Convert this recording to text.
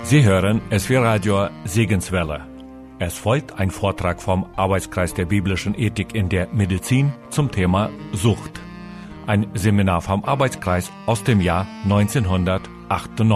Sie hören SW Radio Segenswelle. Es folgt ein Vortrag vom Arbeitskreis der biblischen Ethik in der Medizin zum Thema Sucht. Ein Seminar vom Arbeitskreis aus dem Jahr 1998.